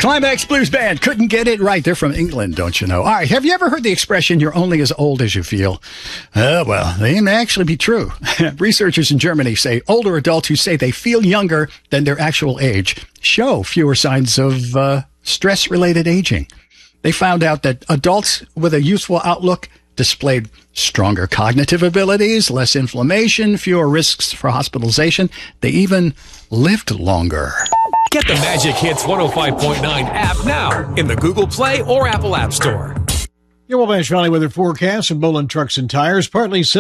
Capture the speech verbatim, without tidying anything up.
Climax Blues Band couldn't get it right. They're from England, don't you know? All right, have you ever heard the expression, you're only as old as you feel? Uh, well, they may actually be true. Researchers in Germany say older adults who say they feel younger than their actual age show fewer signs of uh, stress-related aging. They found out that adults with a youthful outlook displayed stronger cognitive abilities, less inflammation, fewer risks for hospitalization. They even lived longer. Get the Magic Hits one oh five point nine app now in the Google Play or Apple App Store. Your Wabash Valley weather forecast from Bolin Trucks and Tires. Partly